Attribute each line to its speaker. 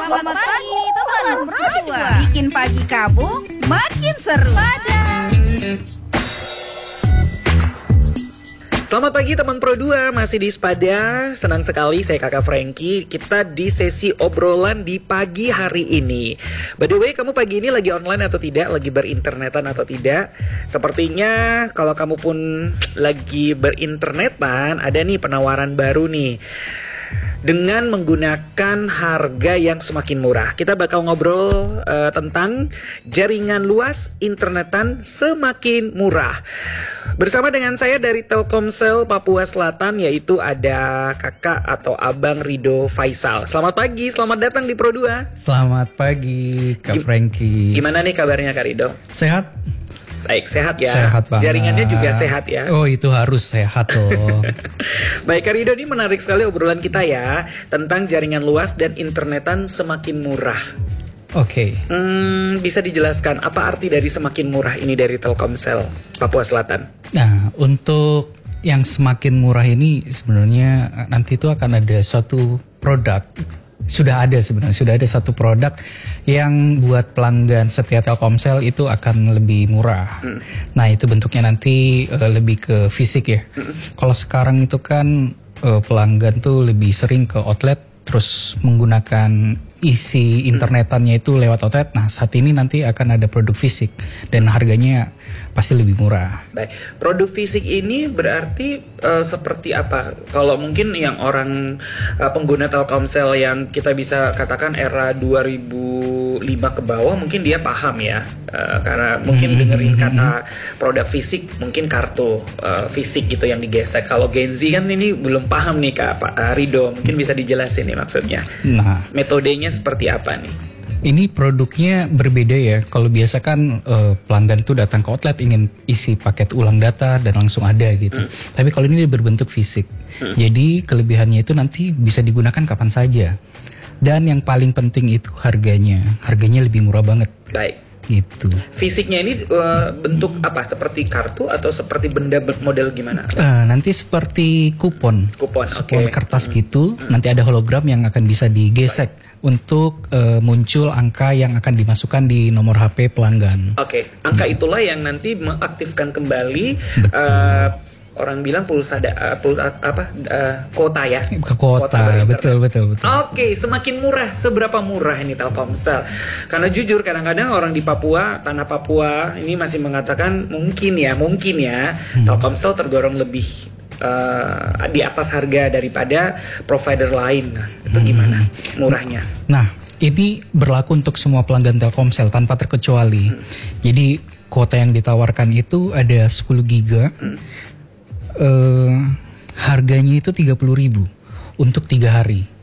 Speaker 1: Selamat pagi teman Pro 2. Bikin pagi kamu makin seru.
Speaker 2: Selamat pagi teman Pro 2, masih di Spada. Senang sekali, saya kakak Frankie. Kita di sesi obrolan di pagi hari ini. By the way, kamu pagi ini lagi online atau tidak? Lagi berinternetan atau tidak? Sepertinya kalau kamu pun lagi berinternetan, ada nih penawaran baru nih. Dengan menggunakan harga yang semakin murah. Kita bakal ngobrol tentang jaringan luas internetan semakin murah. Bersama dengan saya dari Telkomsel Papua Selatan, yaitu ada kakak atau abang Rido Faisal. Selamat pagi, selamat datang di Pro 2.
Speaker 3: Selamat pagi Kak Frankie.
Speaker 2: Gimana nih kabarnya Kak Rido?
Speaker 3: Sehat?
Speaker 2: Baik, sehat ya.
Speaker 3: Sehat banget.
Speaker 2: Jaringannya juga sehat ya.
Speaker 3: Oh, itu harus sehat loh.
Speaker 2: Baik Kak Rido, ini menarik sekali obrolan kita ya, tentang jaringan luas dan internetan semakin murah.
Speaker 3: Oke.
Speaker 2: Bisa dijelaskan apa arti dari semakin murah ini dari Telkomsel Papua Selatan?
Speaker 3: Nah, untuk yang semakin murah ini sebenarnya nanti itu akan ada suatu produk. Sudah ada satu produk yang buat pelanggan setia Telkomsel itu akan lebih murah. Nah, itu bentuknya nanti lebih ke fisik ya. Kalau sekarang itu kan pelanggan tuh lebih sering ke outlet terus menggunakan isi internetannya itu lewat outlet. Nah, saat ini nanti akan ada produk fisik dan harganya pasti lebih murah.
Speaker 2: Baik, produk fisik ini berarti seperti apa? Kalau mungkin yang orang pengguna Telkomsel yang kita bisa katakan era 2005 ke bawah, mungkin dia paham ya, karena mungkin dengerin kata produk fisik, mungkin kartu fisik gitu yang digesek. Kalau Gen Z kan ini belum paham nih Kak Rido, mungkin bisa dijelasin nih maksudnya.
Speaker 3: Nah,
Speaker 2: metodenya seperti apa nih?
Speaker 3: Ini produknya berbeda ya. Kalau biasa kan pelanggan tuh datang ke outlet ingin isi paket ulang data dan langsung ada gitu. Tapi kalau ini berbentuk fisik. Jadi kelebihannya itu nanti bisa digunakan kapan saja. Dan yang paling penting itu harganya. Harganya lebih murah banget.
Speaker 2: Baik.
Speaker 3: Gitu.
Speaker 2: Fisiknya ini bentuk apa? Seperti kartu atau seperti benda model gimana?
Speaker 3: Nanti seperti kupon
Speaker 2: okay.
Speaker 3: Kertas gitu. Nanti ada hologram yang akan bisa digesek untuk muncul angka yang akan dimasukkan di nomor HP pelanggan.
Speaker 2: Oke, angka itulah yang nanti mengaktifkan kembali orang bilang kuota ya.
Speaker 3: Kuota, betul.
Speaker 2: Oke, semakin murah. Seberapa murah ini Telkomsel? Karena jujur kadang-kadang orang di Papua, tanah Papua ini masih mengatakan mungkin ya, Telkomsel tergolong lebih di atas harga daripada provider lain. Nah, itu gimana murahnya?
Speaker 3: Nah, ini berlaku untuk semua pelanggan Telkomsel tanpa terkecuali. Jadi kuota yang ditawarkan itu ada 10 giga. Harganya itu 30.000 untuk 3 hari.